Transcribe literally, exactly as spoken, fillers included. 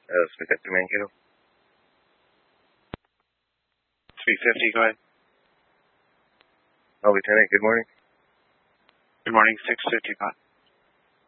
Uh, Smith fifty Mankato. three fifty, go ahead. Oh, Lieutenant, good morning. Good morning, six fifty, go ahead.